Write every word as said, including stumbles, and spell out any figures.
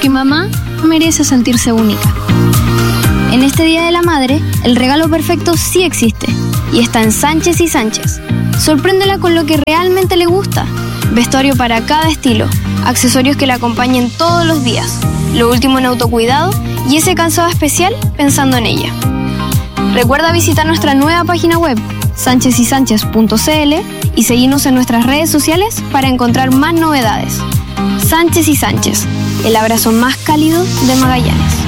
porque mamá merece sentirse única. En este Día de la Madre, el regalo perfecto sí existe y está en Sánchez y Sánchez. Sorpréndela con lo que realmente le gusta. Vestuario para cada estilo, accesorios que la acompañen todos los días, lo último en autocuidado y ese calzado especial pensando en ella. Recuerda visitar nuestra nueva página web, sánchez y sánchez punto c l, y seguirnos en nuestras redes sociales para encontrar más novedades. Sánchez y Sánchez, el abrazo más cálido de Magallanes.